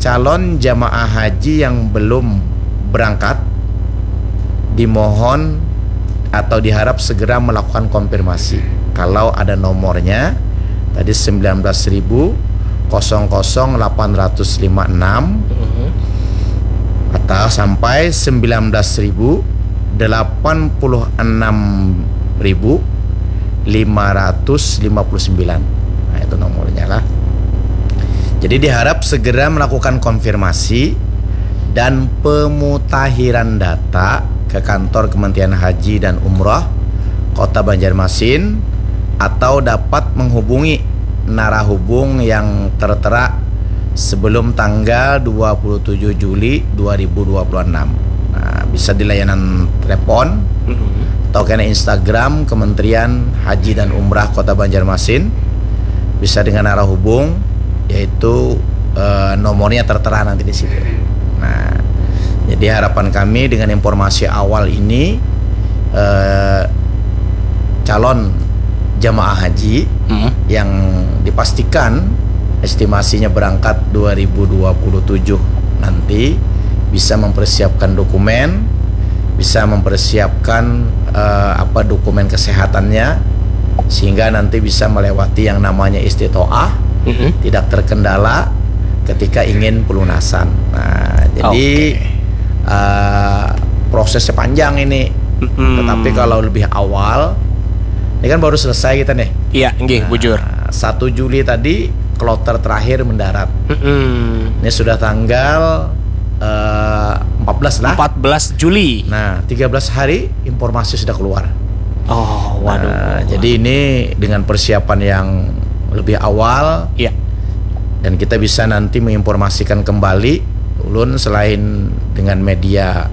calon jamaah haji yang belum berangkat dimohon atau diharap segera melakukan konfirmasi. Kalau ada nomornya tadi 19.000 atau sampai 19.086.559. Nah, itu nomornya lah. Jadi diharap segera melakukan konfirmasi dan pemutakhiran data ke kantor Kementerian Haji dan Umrah Kota Banjarmasin atau dapat menghubungi narahubung yang tertera sebelum tanggal 27 Juli 2026. Nah, bisa di layanan telepon atau kena Instagram Kementerian Haji dan Umrah Kota Banjarmasin. Bisa dengan narahubung, yaitu nomornya tertera nanti di situ. Nah, jadi harapan kami dengan informasi awal ini, calon jamaah haji yang dipastikan estimasinya berangkat 2027 nanti bisa mempersiapkan dokumen, bisa mempersiapkan dokumen kesehatannya, sehingga nanti bisa melewati yang namanya istitoah, tidak terkendala ketika ingin pelunasan. Nah, jadi prosesnya panjang ini, tetapi kalau lebih awal, ini kan baru selesai kita nih. Iya, nggih, bujur. 1 Juli tadi kloter terakhir mendarat. Ini sudah tanggal 14 lah. 14 Juli. Nah, 13 hari informasi sudah keluar. Oh, waduh. Nah, jadi ini dengan persiapan yang lebih awal. Iya. Dan kita bisa nanti menginformasikan kembali, ulun selain dengan media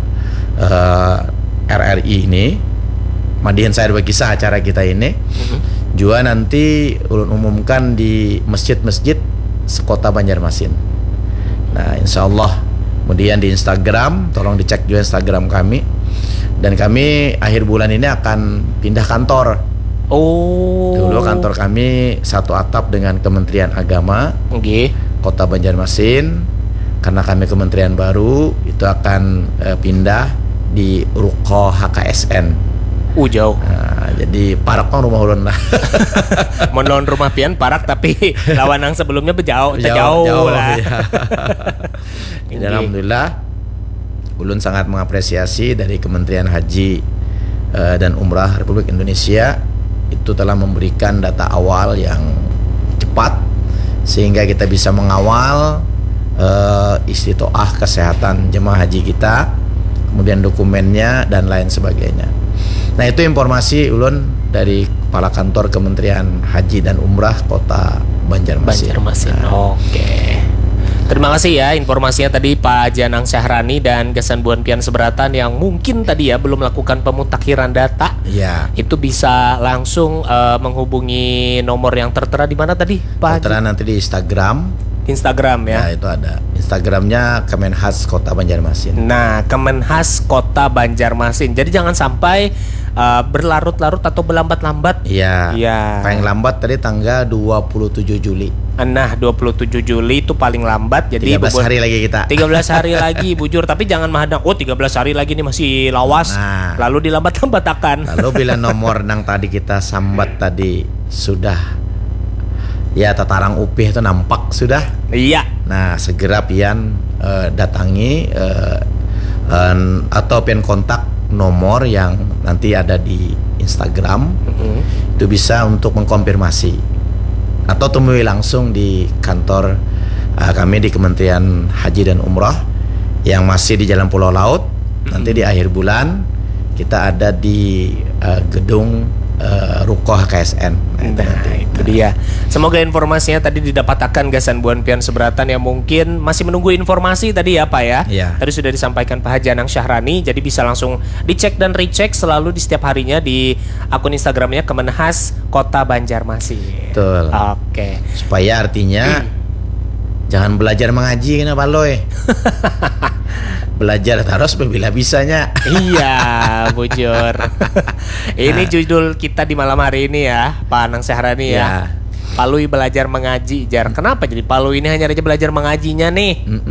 RRI ini, Madihin Saya Berkisah acara kita ini, juga nanti ulun umumkan di masjid-masjid sekota Banjarmasin. Nah, insya Allah kemudian di Instagram, tolong dicek juga Instagram kami. Dan kami akhir bulan ini akan pindah kantor. Oh. Dulu kantor kami satu atap dengan Kementerian Agama Kota Banjarmasin. Karena kami kementerian baru, itu akan pindah di Ruko HKSN. Jauh. Nah, jadi parak pang rumah ulun lah. Menon rumah pian parak, tapi lawan yang sebelumnya jauh lah. Ya. Jadi alhamdulillah ulun sangat mengapresiasi dari Kementerian Haji dan Umrah Republik Indonesia, itu telah memberikan data awal yang cepat sehingga kita bisa mengawal istitoah kesehatan jemaah haji kita, kemudian dokumennya dan lain sebagainya. Nah, itu informasi ulun dari Kepala Kantor Kementerian Haji dan Umrah Kota Banjarmasin. Oke. Terima kasih ya informasinya tadi Pak Janang Syahrani dan Gasan Buan Pian Seberatan yang mungkin tadi ya belum melakukan pemutakhiran data. Ya. Itu bisa langsung menghubungi nomor yang tertera di mana tadi Pak? Tertera nanti di Instagram ya. Nah, itu ada Instagramnya Kemenhas Kota Banjarmasin. Nah, Kemenhas Kota Banjarmasin. Jadi jangan sampai berlarut-larut atau berlambat-lambat. Iya. Ya. Paling lambat tadi tanggal 27 Juli. Nah, 27 Juli itu paling lambat. Jadi 13 hari lagi kita. 13 hari lagi bujur. Tapi jangan menghadang, 13 hari lagi nih masih lawas. Nah, lalu dilambat-lambatakan. Lalu bila nomor nang tadi kita sambat tadi sudah, ya tatarang upih itu nampak sudah. Iya. Nah, segera pian datangi atau pian kontak nomor yang nanti ada di Instagram. Itu bisa untuk mengkonfirmasi atau temui langsung di kantor kami di Kementerian Haji dan Umrah yang masih di Jalan Pulau Laut. Nanti di akhir bulan kita ada di gedung Ruko HKSN. Itu dia. Semoga informasinya tadi didapatkan Gasan Buan Pian Seberatan yang mungkin masih menunggu informasi tadi ya Pak ya. Iya. Tadi sudah disampaikan Pak Janang Syahrani, jadi bisa langsung dicek dan recheck selalu di setiap harinya di akun Instagramnya Kemenhas Kota Banjarmasin. Betul. Oke. Supaya artinya jangan belajar mengaji kenapa loy. Belajar terus bila bisanya. Iya, bujur. Ini judul kita di malam hari ini ya, Pak Anang Syahrani ya. Palui belajar mengaji, Jar. Kenapa jadi Palui ini hanya aja belajar mengajinya nih?